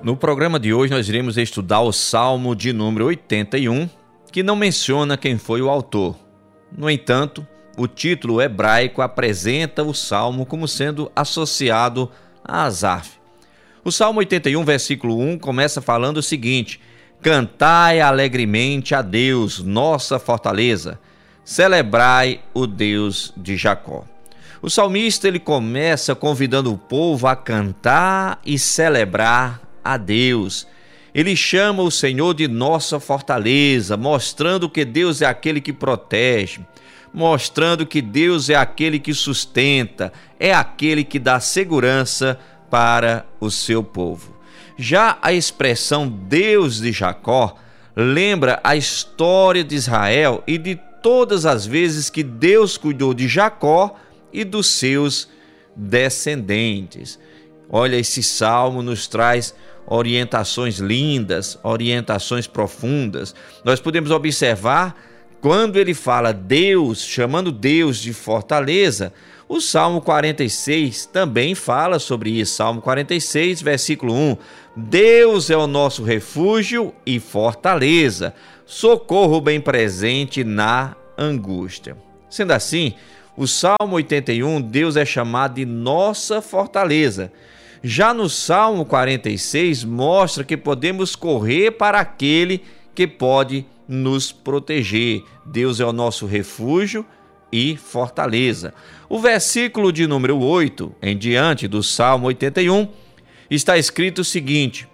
No programa de hoje nós iremos estudar o Salmo de número 81, que não menciona quem foi o autor. No entanto, o título hebraico apresenta o Salmo como sendo associado a Asaf. O Salmo 81, versículo 1, começa falando o seguinte: Cantai alegremente a Deus, nossa fortaleza, celebrai o Deus de Jacó. O salmista ele começa convidando o povo a cantar e celebrar a Deus. Ele chama o Senhor de nossa fortaleza, mostrando que Deus é aquele que protege, mostrando que Deus é aquele que sustenta, é aquele que dá segurança para o seu povo. Já a expressão Deus de Jacó lembra a história de Israel e de todas as vezes que Deus cuidou de Jacó e dos seus descendentes. Olha, esse salmo nos traz orientações lindas, orientações profundas. Nós podemos observar, quando ele fala Deus, chamando Deus de fortaleza, o Salmo 46 também fala sobre isso. Salmo 46, versículo 1. Deus é o nosso refúgio e fortaleza, socorro bem presente na angústia. Sendo assim, o Salmo 81, Deus é chamado de nossa fortaleza. Já no Salmo 46, mostra que podemos correr para aquele que pode nos proteger. Deus é o nosso refúgio e fortaleza. O versículo de número 8, em diante do Salmo 81, está escrito o seguinte: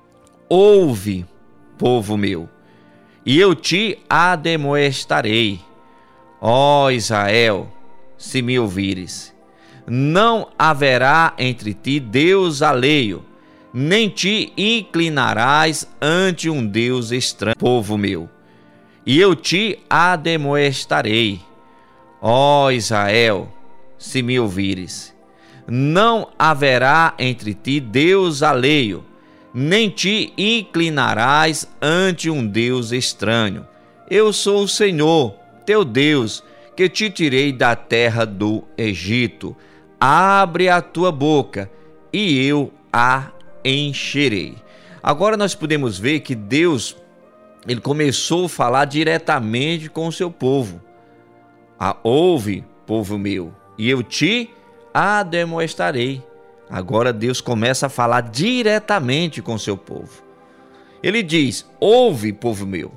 Ouve, povo meu, e eu te admoestarei. Ó Israel, se me ouvires, não haverá entre ti Deus alheio, nem te inclinarás ante um Deus estranho, povo meu, e eu te admoestarei. Ó Israel, se me ouvires, não haverá entre ti Deus alheio, nem te inclinarás ante um Deus estranho. Eu sou o Senhor, teu Deus, que te tirei da terra do Egito. Abre a tua boca e eu a encherei. Agora nós podemos ver que Deus ele começou a falar diretamente com o seu povo. Ouve, povo meu, e eu te admoestarei. Agora Deus começa a falar diretamente com o seu povo. Ele diz: ouve, povo meu.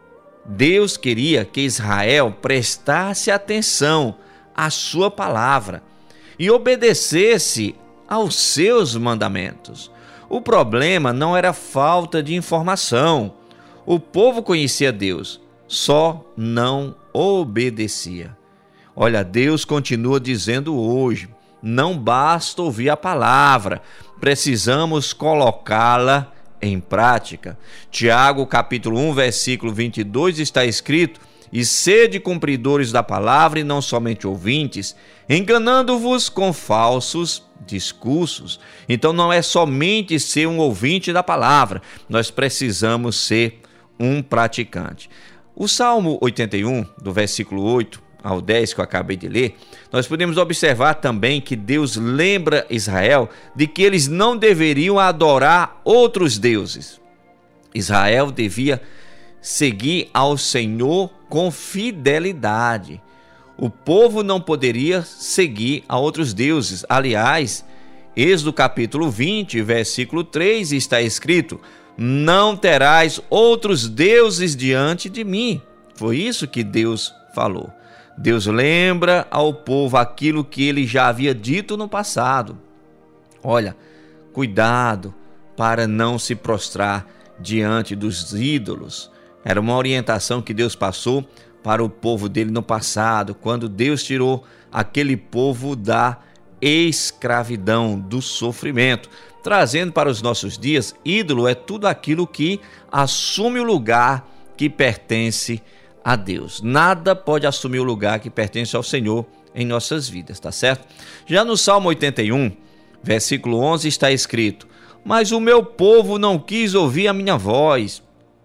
Deus queria que Israel prestasse atenção à sua palavra e obedecesse aos seus mandamentos. O problema não era falta de informação. O povo conhecia Deus, só não obedecia. Olha, Deus continua dizendo hoje: não basta ouvir a palavra, precisamos colocá-la em prática. Tiago, capítulo 1, versículo 22, está escrito: e sede cumpridores da palavra e não somente ouvintes, enganando-vos com falsos discursos. Então não é somente ser um ouvinte da palavra, nós precisamos ser um praticante. O Salmo 81, do versículo 8 ao 10 que eu acabei de ler, nós podemos observar também que Deus lembra Israel de que eles não deveriam adorar outros deuses. Israel devia seguir ao Senhor com fidelidade. O povo não poderia seguir a outros deuses. Aliás, Êxodo capítulo 20, versículo 3 está escrito: não terás outros deuses diante de mim. Foi isso que Deus falou. Deus lembra ao povo aquilo que ele já havia dito no passado. Olha, cuidado para não se prostrar diante dos ídolos. Era uma orientação que Deus passou para o povo dele no passado, quando Deus tirou aquele povo da escravidão, do sofrimento. Trazendo para os nossos dias, ídolo é tudo aquilo que assume o lugar que pertence a Deus. Nada pode assumir o lugar que pertence ao Senhor em nossas vidas, tá certo? Já no Salmo 81, versículo 11 está escrito: mas o meu povo não quis ouvir a minha voz,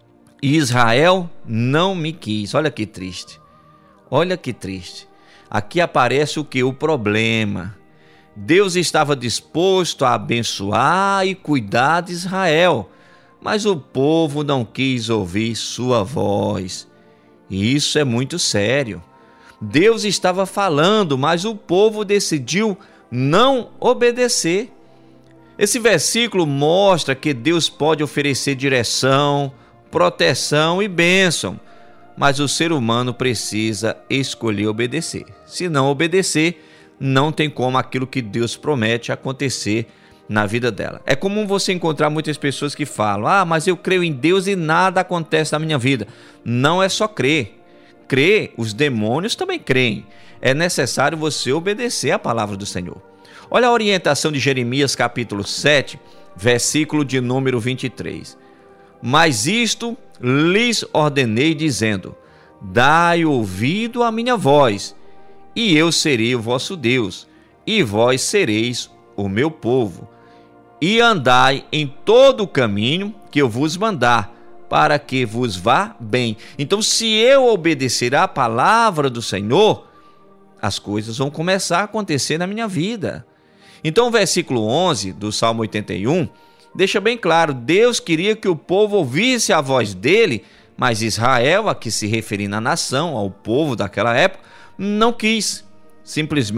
e Israel não me quis. Olha que triste. Olha que triste. Aqui aparece o que? O problema. Deus estava disposto a abençoar e cuidar de Israel, mas o povo não quis ouvir sua voz. E isso é muito sério. Deus estava falando, mas o povo decidiu não obedecer. Esse versículo mostra que Deus pode oferecer direção, proteção e bênção, mas o ser humano precisa escolher obedecer. Se não obedecer, não tem como aquilo que Deus promete acontecer na vida dela. É comum você encontrar muitas pessoas que falam: mas eu creio em Deus e nada acontece na minha vida. Não é só crer. Crer, os demônios também creem. É necessário você obedecer à palavra do Senhor. Olha a orientação de Jeremias capítulo 7, versículo de número 23. Mas isto lhes ordenei dizendo: dai ouvido à minha voz, e eu serei o vosso Deus, e vós sereis o meu povo. E andai em todo o caminho que eu vos mandar, para que vos vá bem. Então, se eu obedecer à palavra do Senhor, as coisas vão começar a acontecer na minha vida. Então, o versículo 11 do Salmo 81 deixa bem claro: Deus queria que o povo ouvisse a voz dele, mas Israel, a que se referindo à nação, ao povo daquela época, não quis. Simplesmente